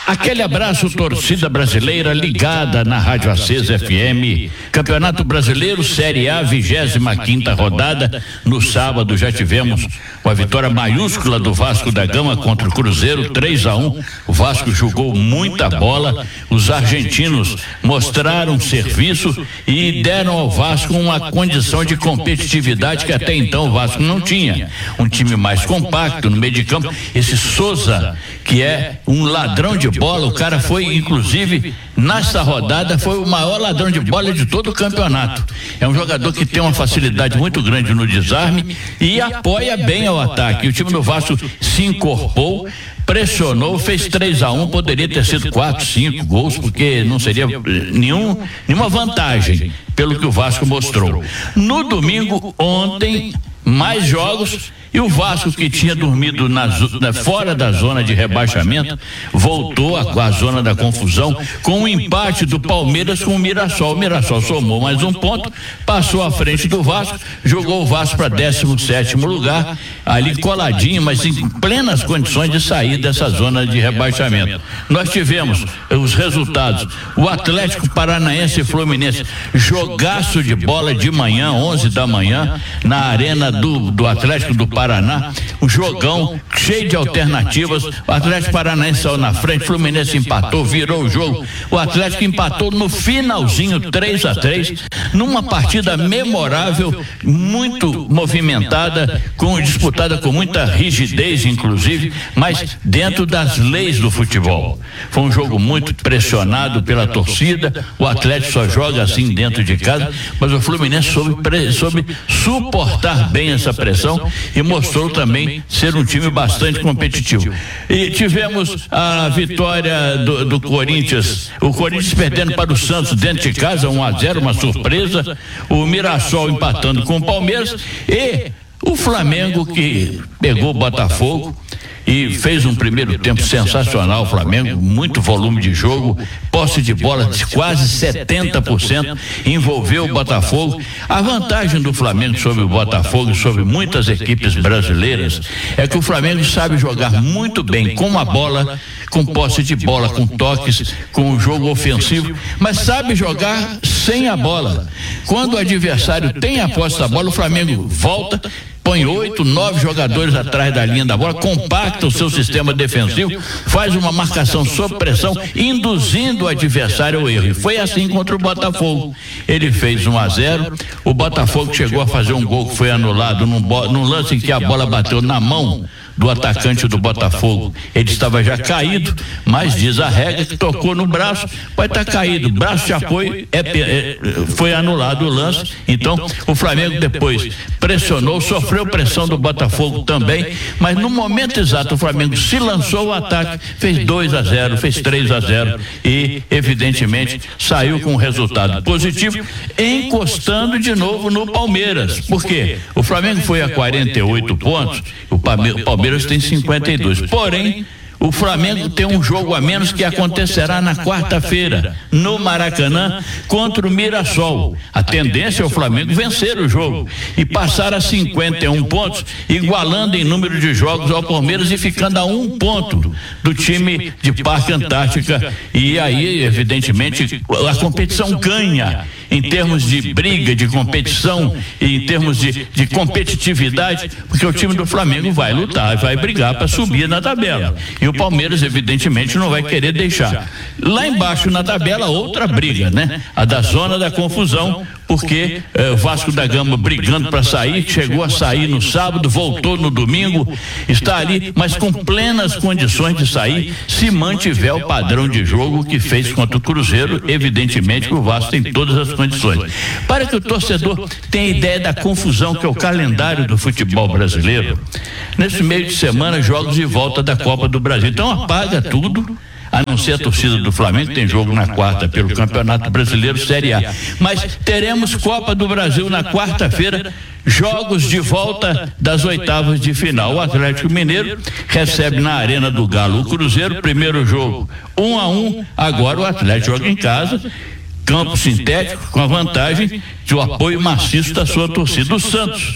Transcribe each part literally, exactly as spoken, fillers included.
Aquele abraço, torcida brasileira ligada na Rádio Acesa F M. Campeonato Brasileiro Série A, vigésima quinta rodada. No sábado já tivemos uma vitória maiúscula do Vasco da Gama contra o Cruzeiro, três a um. O Vasco jogou muita bola. Os argentinos mostraram serviço e deram ao Vasco uma condição de competitividade que até então o Vasco não tinha. Um time mais compacto no meio de campo. Esse Souza, que é um ladrão de bola, o cara foi, inclusive, nessa rodada, foi o maior ladrão de bola de todo o campeonato. É um jogador que tem uma facilidade muito grande no desarme e apoia bem ao ataque. O time do Vasco se incorporou, pressionou, fez três a um, poderia ter sido quatro, cinco gols, porque não seria nenhum, nenhuma vantagem, pelo que o Vasco mostrou. No domingo, ontem, mais jogos, e o Vasco, que tinha dormido na, na, fora da zona de rebaixamento, voltou à, à zona da confusão com o empate do Palmeiras com o Mirassol. O Mirassol somou mais um ponto, passou à frente do Vasco, jogou o Vasco para décimo sétimo lugar, ali coladinho, mas em plenas condições de sair dessa zona de rebaixamento. Nós tivemos os resultados: o Atlético Paranaense e Fluminense, jogaço de bola de manhã, onze da manhã, na arena do, do Atlético do Paraná, um jogão cheio de alternativas. O Atlético Paranaense saiu na frente, Fluminense empatou, virou o jogo. O Atlético empatou no finalzinho, três a três, numa partida memorável, muito movimentada, com, disputada com muita rigidez, inclusive, mas dentro das leis do futebol. Foi um jogo muito pressionado pela torcida. O Atlético só joga assim dentro de casa, mas o Fluminense soube, soube suportar bem essa pressão e mostrou também ser um time bastante competitivo. E tivemos a vitória do, do Corinthians, o Corinthians perdendo para o Santos dentro de casa, um a zero, uma surpresa. O Mirassol empatando com o Palmeiras e o Flamengo, que pegou o Botafogo e fez um primeiro tempo sensacional. O Flamengo, muito volume de jogo, posse de bola de quase setenta por cento, envolveu o Botafogo. A vantagem do Flamengo sobre o Botafogo e sobre muitas equipes brasileiras é que o Flamengo sabe jogar muito bem com a bola, com posse de bola, com toques, com o jogo ofensivo, mas sabe jogar sem a bola. Quando o adversário tem a posse da bola, o Flamengo volta, põe oito, nove jogadores atrás da linha da bola, compacta o seu sistema defensivo, faz uma marcação sob pressão, induzindo o adversário ao erro. E foi assim contra o Botafogo. Ele fez um a zero, o Botafogo chegou a fazer um gol que foi anulado num, num lance em que a bola bateu na mão do atacante do Botafogo. Ele estava já caído, mas diz a regra que tocou no braço, vai estar tá caído, braço de apoio, é, é, foi anulado o lance. Então o Flamengo depois pressionou, sofreu pressão do Botafogo também, mas no momento exato o Flamengo se lançou ao ataque, fez dois a zero, fez três a zero e evidentemente saiu com um resultado positivo, encostando de novo no Palmeiras. Por quê? O Flamengo foi a quarenta e oito pontos, o Palmeiras tem cinquenta e dois. Porém, o Flamengo tem um jogo a menos que acontecerá na quarta-feira, no Maracanã, contra o Mirassol. A tendência é o Flamengo vencer o jogo e passar a cinquenta e um pontos, igualando em número de jogos ao Palmeiras e ficando a um ponto do time de Parque Antártica. E aí, evidentemente, a competição ganha em termos de briga, de competição, e em termos de, de competitividade, porque o time do Flamengo vai lutar, vai brigar para subir na tabela. E o Palmeiras, evidentemente, não vai querer deixar. Lá embaixo na tabela, outra briga, né? A da zona da confusão, porque eh, o Vasco da Gama brigando para sair, chegou a sair no sábado, voltou no domingo, está ali, mas com plenas condições de sair, se mantiver o padrão de jogo que fez contra o Cruzeiro. Evidentemente que o Vasco tem todas as condições. Para que o torcedor tenha ideia da confusão que é o calendário do futebol brasileiro, nesse meio de semana, jogos de volta da Copa do Brasil. Então apaga tudo, a não ser a torcida do Flamengo, tem jogo na quarta pelo Campeonato Brasileiro Série A. Mas teremos Copa do Brasil na quarta-feira, jogos de volta das oitavas de final. O Atlético Mineiro recebe na Arena do Galo o Cruzeiro, primeiro jogo um a um, agora o Atlético joga em casa, campo sintético, com a vantagem de o apoio maciço da sua torcida. O Santos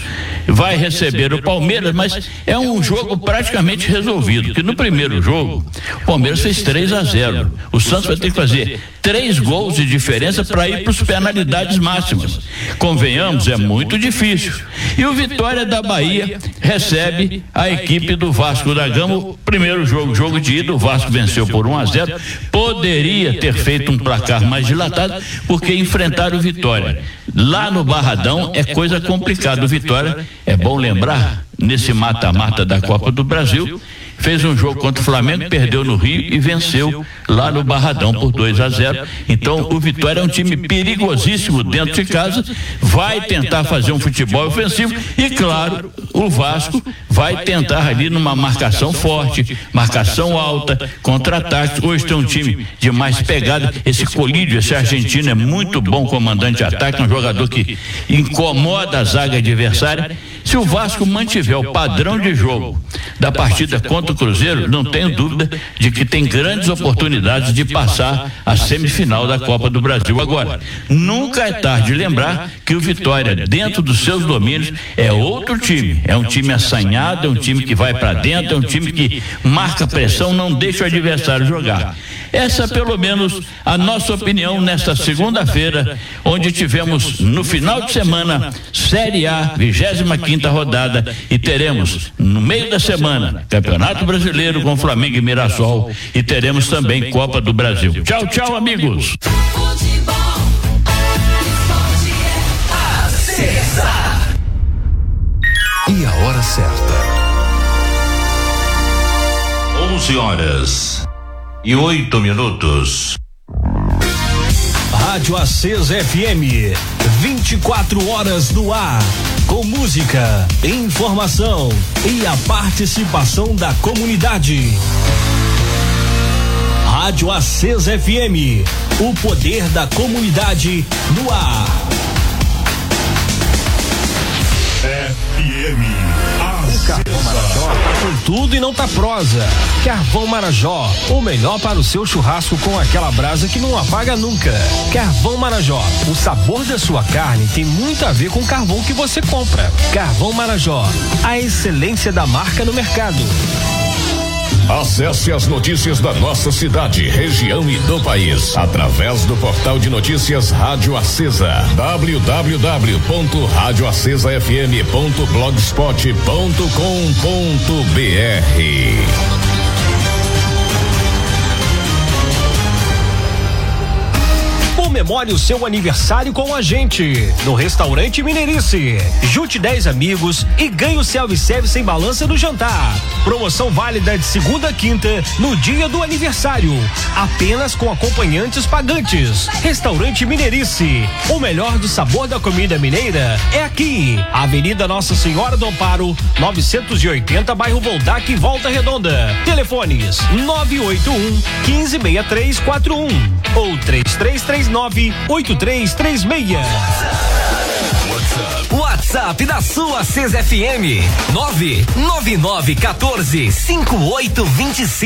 vai receber o Palmeiras, mas é um jogo praticamente resolvido, porque no primeiro jogo o Palmeiras fez três a zero. O Santos vai ter que fazer três gols de diferença para ir para as penalidades máximas. Convenhamos, é muito difícil. E o Vitória da Bahia recebe a equipe do Vasco da Gama. Primeiro jogo, jogo de ida, o Vasco venceu por um a zero. Poderia ter feito um placar mais dilatado, porque enfrentaram o Vitória lá no Barradão é coisa complicada. O Vitória, é bom lembrar, nesse mata-mata da Copa do Brasil, fez um jogo contra o Flamengo, perdeu no Rio e venceu lá no Barradão por dois a zero. Então o Vitória é um time perigosíssimo dentro de casa, vai tentar fazer um futebol ofensivo e, claro, o Vasco vai tentar ali numa marcação forte, marcação alta, contra-ataque. Hoje tem um time de mais pegada. Esse Colídio, esse argentino, é muito bom comandante de ataque, é um jogador que incomoda a zaga adversária. Se o Vasco mantiver o padrão de jogo da partida contra o Cruzeiro, não tenho dúvida de que tem grandes oportunidades de passar a semifinal da Copa do Brasil. Agora, nunca é tarde de lembrar que o Vitória, dentro dos seus domínios, é outro time, é um time assanhado, é um time que vai para dentro, é um time que marca pressão, não deixa o adversário jogar. Essa, pelo menos, a nossa opinião nesta segunda-feira, onde tivemos no final de semana Série A, vigésima quinta rodada, e teremos no meio da semana Campeonato Brasileiro com Flamengo e Mirassol, e teremos também Copa do Brasil. Tchau, tchau, amigos. E a hora certa. onze horas e oito minutos. Rádio Acesa F M, vinte e quatro horas no ar, com música, informação e a participação da comunidade. Rádio Acesa F M, o poder da comunidade no ar. F M O Carvão Marajó tá com tudo e não tá prosa. Carvão Marajó, o melhor para o seu churrasco com aquela brasa que não apaga nunca. Carvão Marajó, o sabor da sua carne tem muito a ver com o carvão que você compra. Carvão Marajó, a excelência da marca no mercado. Acesse as notícias da nossa cidade, região e do país através do portal de notícias Rádio Acesa, w w w ponto rádio acesa f m ponto blogspot ponto com ponto b r. Comemore o seu aniversário com a gente no Restaurante Mineirice. Junte dez amigos e ganhe o self-service sem balança no jantar. Promoção válida de segunda a quinta no dia do aniversário, apenas com acompanhantes pagantes. Restaurante Mineirice, o melhor do sabor da comida mineira é aqui. Avenida Nossa Senhora do Amparo, novecentos e oitenta, bairro Voldac, Volta Redonda. Telefones nove oito um, um cinco seis três quatro um ou três três três nove oito três três seis. WhatsApp da sua Acesa F M, nove nove nove um quatro cinco oito dois cinco.